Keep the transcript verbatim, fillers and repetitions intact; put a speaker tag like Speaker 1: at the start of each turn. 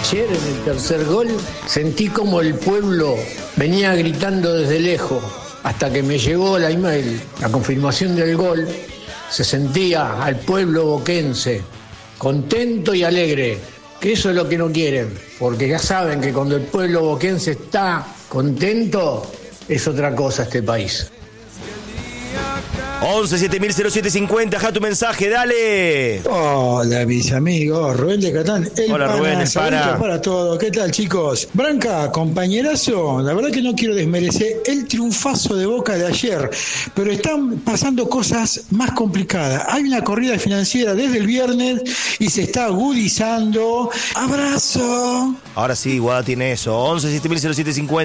Speaker 1: Ayer en el tercer gol sentí como el pueblo venía gritando desde lejos, hasta que me llegó la email, la confirmación del gol. Se sentía al pueblo boquense contento y alegre, que eso es lo que no quieren, porque ya saben que cuando el pueblo boquense está contento es otra cosa este país.
Speaker 2: once siete mil cero siete cincuenta, deja tu mensaje, dale.
Speaker 3: Hola mis amigos, Rubén de Catán, el
Speaker 2: Hola,
Speaker 3: pana,
Speaker 2: Rubén, el
Speaker 3: saludos
Speaker 2: pana.
Speaker 3: para todos. ¿Qué tal, chicos? Branca, compañerazo, la verdad que no quiero desmerecer el triunfazo de Boca de ayer, pero están pasando cosas más complicadas. Hay una corrida financiera desde el viernes y se está agudizando. Abrazo.
Speaker 2: Ahora sí, Guada tiene eso. once siete mil cero siete cincuenta.